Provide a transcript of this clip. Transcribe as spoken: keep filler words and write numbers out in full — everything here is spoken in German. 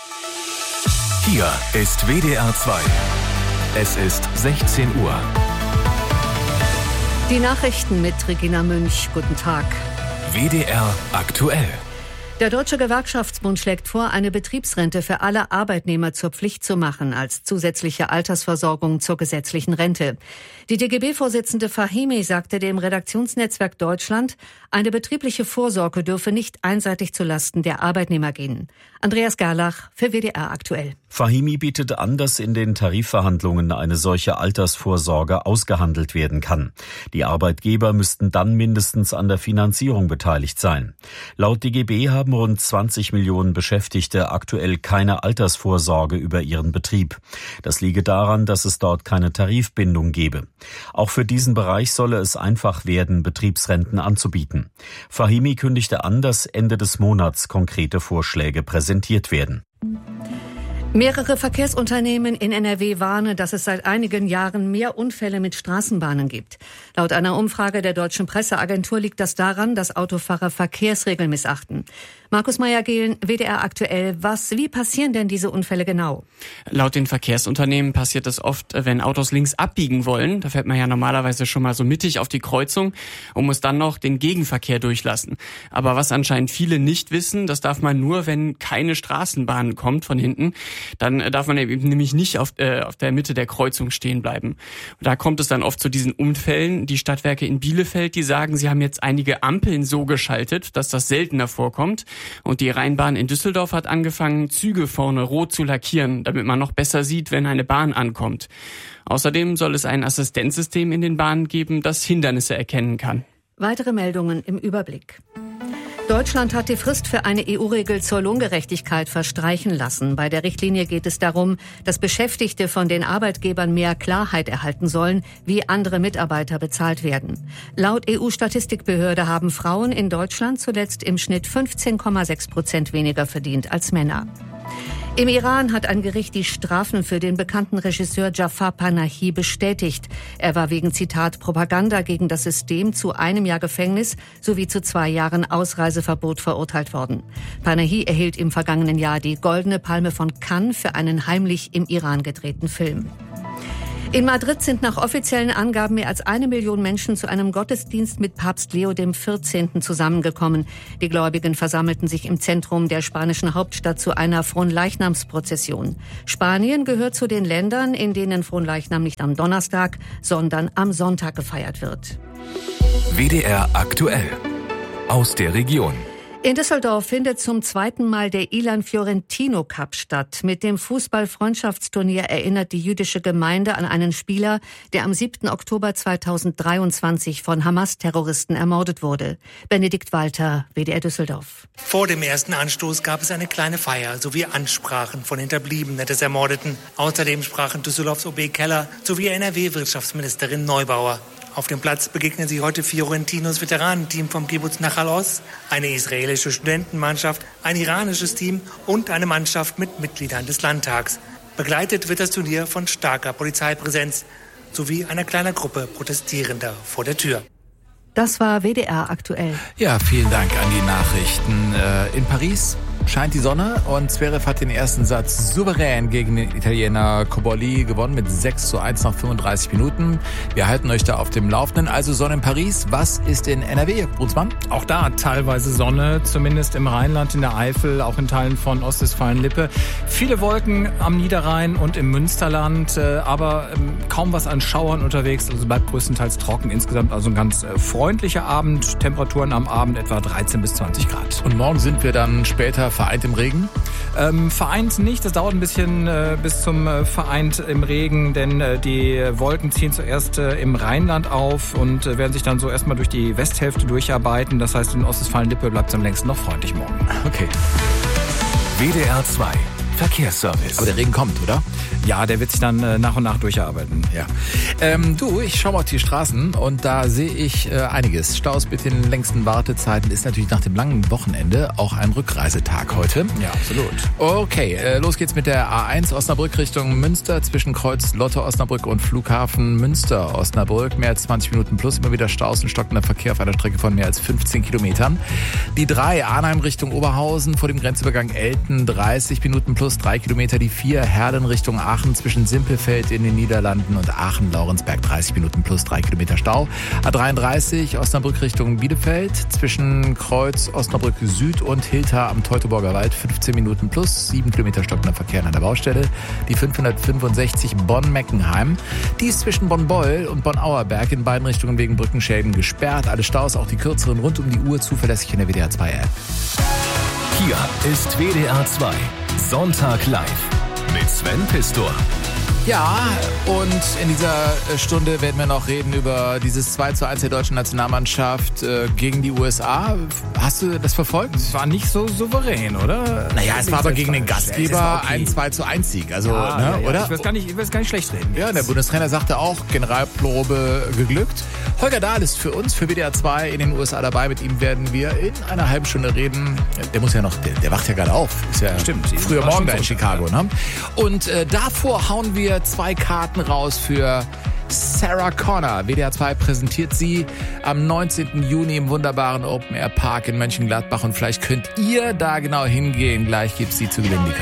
Hier ist W D R zwei. Es ist sechzehn Uhr. Die Nachrichten mit Regina Münch. Guten Tag. W D R aktuell. Der Deutsche Gewerkschaftsbund schlägt vor, eine Betriebsrente für alle Arbeitnehmer zur Pflicht zu machen, als zusätzliche Altersversorgung zur gesetzlichen Rente. Die D G B-Vorsitzende Fahimi sagte dem Redaktionsnetzwerk Deutschland, eine betriebliche Vorsorge dürfe nicht einseitig zulasten der Arbeitnehmer gehen. Andreas Gerlach für W D R aktuell. Fahimi bietet an, dass in den Tarifverhandlungen eine solche Altersvorsorge ausgehandelt werden kann. Die Arbeitgeber müssten dann mindestens an der Finanzierung beteiligt sein. Laut D G B haben rund zwanzig Millionen Beschäftigte aktuell keine Altersvorsorge über ihren Betrieb. Das liege daran, dass es dort keine Tarifbindung gebe. Auch für diesen Bereich solle es einfach werden, Betriebsrenten anzubieten. Fahimi kündigte an, dass Ende des Monats konkrete Vorschläge präsentiert werden. Mehrere Verkehrsunternehmen in N R W warnen, dass es seit einigen Jahren mehr Unfälle mit Straßenbahnen gibt. Laut einer Umfrage der Deutschen Presseagentur liegt das daran, dass Autofahrer Verkehrsregeln missachten. Markus Meyer-Gehlen, W D R aktuell. Was, wie passieren denn diese Unfälle genau? Laut den Verkehrsunternehmen passiert es oft, wenn Autos links abbiegen wollen. Da fährt man ja normalerweise schon mal so mittig auf die Kreuzung und muss dann noch den Gegenverkehr durchlassen. Aber was anscheinend viele nicht wissen, das darf man nur, wenn keine Straßenbahn kommt von hinten. Dann darf man eben nämlich nicht auf, äh, auf der Mitte der Kreuzung stehen bleiben. Und da kommt es dann oft zu diesen Unfällen. Die Stadtwerke in Bielefeld, die sagen, sie haben jetzt einige Ampeln so geschaltet, dass das seltener vorkommt. Und die Rheinbahn in Düsseldorf hat angefangen, Züge vorne rot zu lackieren, damit man noch besser sieht, wenn eine Bahn ankommt. Außerdem soll es ein Assistenzsystem in den Bahnen geben, das Hindernisse erkennen kann. Weitere Meldungen im Überblick. Deutschland hat die Frist für eine E U-Regel zur Lohngerechtigkeit verstreichen lassen. Bei der Richtlinie geht es darum, dass Beschäftigte von den Arbeitgebern mehr Klarheit erhalten sollen, wie andere Mitarbeiter bezahlt werden. Laut E U-Statistikbehörde haben Frauen in Deutschland zuletzt im Schnitt fünfzehn Komma sechs Prozent weniger verdient als Männer. Im Iran hat ein Gericht die Strafen für den bekannten Regisseur Jafar Panahi bestätigt. Er war wegen, Zitat, Propaganda gegen das System zu einem Jahr Gefängnis sowie zu zwei Jahren Ausreiseverbot verurteilt worden. Panahi erhielt im vergangenen Jahr die Goldene Palme von Cannes für einen heimlich im Iran gedrehten Film. In Madrid sind nach offiziellen Angaben mehr als eine Million Menschen zu einem Gottesdienst mit Papst Leo dem vierzehnten zusammengekommen. Die Gläubigen versammelten sich im Zentrum der spanischen Hauptstadt zu einer Fronleichnamsprozession. Spanien gehört zu den Ländern, in denen Fronleichnam nicht am Donnerstag, sondern am Sonntag gefeiert wird. W D R aktuell. Aus der Region. In Düsseldorf findet zum zweiten Mal der Ilan Fiorentino Cup statt. Mit dem Fußball-Freundschaftsturnier erinnert die jüdische Gemeinde an einen Spieler, der am siebten Oktober zweitausenddreiundzwanzig von Hamas-Terroristen ermordet wurde. Benedikt Walter, W D R Düsseldorf. Vor dem ersten Anstoß gab es eine kleine Feier sowie Ansprachen von Hinterbliebenen des Ermordeten. Außerdem sprachen Düsseldorfs O B Keller sowie N R W-Wirtschaftsministerin Neubauer. Auf dem Platz begegnen sie heute Fiorentinos Veteranenteam vom Kibbuz Nachal Oz, eine israelische Studentenmannschaft, ein iranisches Team und eine Mannschaft mit Mitgliedern des Landtags. Begleitet wird das Turnier von starker Polizeipräsenz sowie einer kleinen Gruppe Protestierender vor der Tür. Das war W D R aktuell. Ja, vielen Dank an die Nachrichten. In Paris scheint die Sonne und Zverev hat den ersten Satz souverän gegen den Italiener Cobolli gewonnen mit sechs zu eins nach fünfunddreißig Minuten. Wir halten euch da auf dem Laufenden. Also Sonne in Paris. Was ist in N R W, Brunsmann? Auch da teilweise Sonne, zumindest im Rheinland, in der Eifel, auch in Teilen von Ostwestfalen-Lippe. Viele Wolken am Niederrhein und im Münsterland, aber kaum was an Schauern unterwegs. Also bleibt größtenteils trocken. Insgesamt also ein ganz freundlicher Abend. Temperaturen am Abend etwa dreizehn bis zwanzig Grad. Und morgen sind wir dann später vereint im Regen? Ähm, vereint nicht, das dauert ein bisschen äh, bis zum äh, vereint im Regen, denn äh, die Wolken ziehen zuerst äh, im Rheinland auf und äh, werden sich dann so erstmal durch die Westhälfte durcharbeiten. Das heißt, in Ostwestfalen-Lippe bleibt es am längsten noch freundlich morgen. Okay. W D R zwei Verkehrsservice. Aber der Regen kommt, oder? Ja, der wird sich dann äh, nach und nach durcharbeiten. Ja. Ähm, du, ich schaue mal auf die Straßen und da sehe ich äh, einiges. Staus mit den längsten Wartezeiten ist natürlich nach dem langen Wochenende auch ein Rückreisetag heute. Ja, absolut. Okay, äh, los geht's mit der A eins Osnabrück Richtung Münster zwischen Kreuz Lotte Osnabrück und Flughafen Münster Osnabrück. Mehr als zwanzig Minuten plus, immer wieder Staus und stockender Verkehr auf einer Strecke von mehr als fünfzehn Kilometern. Die drei Arnheim Richtung Oberhausen vor dem Grenzübergang Elten, dreißig Minuten plus plus drei Kilometer. Die vier Herlen Richtung Aachen zwischen Simpelfeld in den Niederlanden und Aachen-Laurensberg dreißig Minuten plus drei Kilometer Stau. A dreiunddreißig Osnabrück Richtung Bielefeld zwischen Kreuz Osnabrück Süd und Hilter am Teutoburger Wald fünfzehn Minuten plus sieben Kilometer stockender Verkehr an der Baustelle. Die fünfhundertfünfundsechzig Bonn-Meckenheim. Die ist zwischen Bonn-Beul und Bonn-Auerberg in beiden Richtungen wegen Brückenschäden gesperrt. Alle Staus, auch die kürzeren, rund um die Uhr zuverlässig in der W D R zwei App. Hier ist W D R zwei Sonntag live mit Sven Pistor. Ja, und in dieser Stunde werden wir noch reden über dieses zwei zu eins der deutschen Nationalmannschaft äh, gegen die U S A. Hast du das verfolgt? Es war nicht so souverän, oder? Naja, es war aber gegen den Gastgeber okay. Ein zwei zu eins Sieg. Also, ja, ne, ja, ja. oder? Ich will es gar nicht, ich will es gar nicht schlecht reden. Ja, der Bundestrainer sagte auch, Generalprobe geglückt. Holger Dahl ist für uns, für W D R zwei in den U S A dabei. Mit ihm werden wir in einer halben Stunde reden. Der muss ja noch, der, der wacht ja gerade auf. Ist ja Stimmt. Früher Morgen da in Chicago. Ne? Und äh, davor hauen wir zwei Karten raus für Sarah Connor. W D R zwei präsentiert sie am neunzehnten Juni im wunderbaren Open Air Park in Mönchengladbach. Und vielleicht könnt ihr da genau hingehen. Gleich gibt's sie zu gewinnen, die Karten.